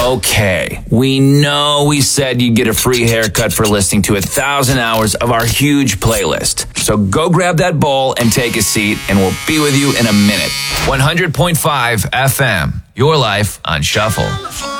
Okay, we know we said you'd get a free haircut for listening to 1,000 hours of our huge playlist. So go grab that bowl and take a seat, and we'll be with you in a minute. 100.5 FM, your life on Shuffle.